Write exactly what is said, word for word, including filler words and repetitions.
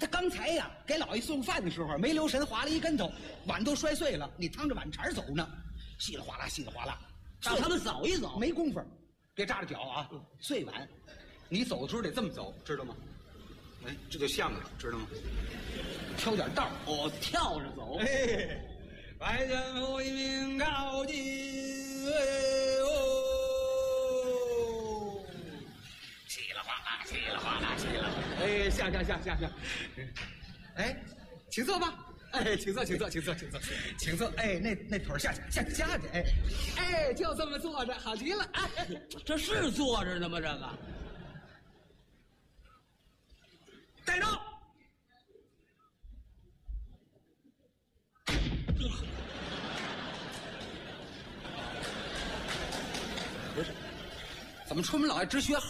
他刚才呀给老爷送饭的时候没留神，滑了一跟头，碗都摔碎了。你趟着碗茬走呢，稀里哗啦，稀里哗啦， 让他们走一走， 没工夫，别扎着脚啊！碎碗，你走的时候得这么走，知道吗？哎，这就像了，知道吗？挑点道哦，跳着走。 哎，百家为民高进，哎哦，稀里哗啦，稀里哗啦，稀里哗啦。哎，下下下下下。哎，请坐吧。哎，请坐，请坐，请坐，请坐，请坐。哎，那那腿下去，下去夹去。哎，哎，就这么坐着，好极了。哎， 这是坐着呢吗？这个带刀。不是，怎么出门老爱直学好